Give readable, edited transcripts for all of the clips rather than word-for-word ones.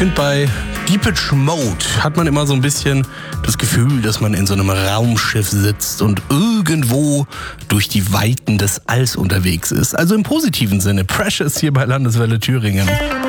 finde, bei Depeche Mode hat man immer so ein bisschen das Gefühl, dass man in so einem Raumschiff sitzt und irgendwo durch die Weiten des Alls unterwegs ist. Also im positiven Sinne. Precious hier bei Landeswelle Thüringen.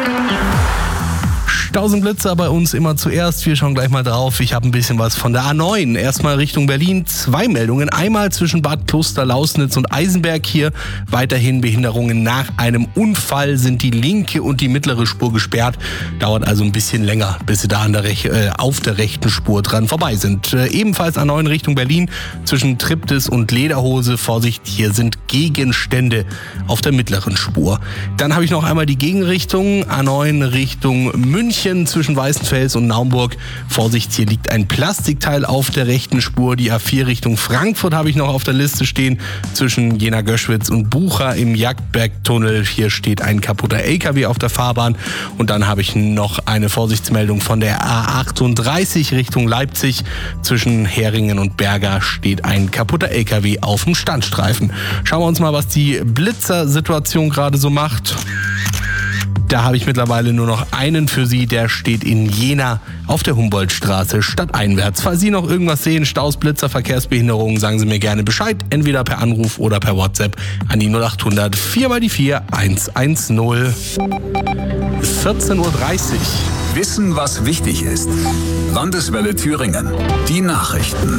Blitzer bei uns immer zuerst. Wir schauen gleich mal drauf. Ich habe ein bisschen was von der A9. Erstmal Richtung Berlin. 2 Meldungen. Einmal zwischen Bad Kloster, Lausnitz und Eisenberg hier. Weiterhin Behinderungen nach einem Unfall. Sind die linke und die mittlere Spur gesperrt. Dauert also ein bisschen länger, bis sie da auf der rechten Spur dran vorbei sind. Ebenfalls A9 Richtung Berlin. Zwischen Triptis und Lederhose. Vorsicht, hier sind Gegenstände auf der mittleren Spur. Dann habe ich noch einmal die Gegenrichtung. A9 Richtung München. Zwischen Weißenfels und Naumburg. Vorsicht, hier liegt ein Plastikteil auf der rechten Spur. Die A4 Richtung Frankfurt habe ich noch auf der Liste stehen. Zwischen Jena-Göschwitz und Bucha im Jagdbergtunnel. Hier steht ein kaputter LKW auf der Fahrbahn. Und dann habe ich noch eine Vorsichtsmeldung von der A38 Richtung Leipzig. Zwischen Heringen und Berger steht ein kaputter LKW auf dem Standstreifen. Schauen wir uns mal, was die Blitzer-Situation gerade so macht. Da habe ich mittlerweile nur noch einen für Sie, der steht in Jena auf der Humboldtstraße stadteinwärts. Falls Sie noch irgendwas sehen, Staus, Blitzer, Verkehrsbehinderungen, sagen Sie mir gerne Bescheid, entweder per Anruf oder per WhatsApp an die 0800 4x4 110. 14.30 Uhr. Wissen, was wichtig ist. Landeswelle Thüringen. Die Nachrichten.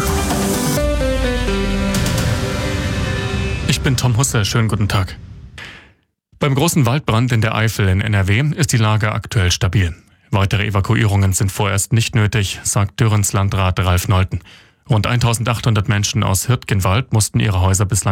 Ich bin Tom Husse, schönen guten Tag. Beim großen Waldbrand in der Eifel in NRW ist die Lage aktuell stabil. Weitere Evakuierungen sind vorerst nicht nötig, sagt Dürrens Landrat Ralf Nolten. Rund 1800 Menschen aus Hürtgenwald mussten ihre Häuser bislang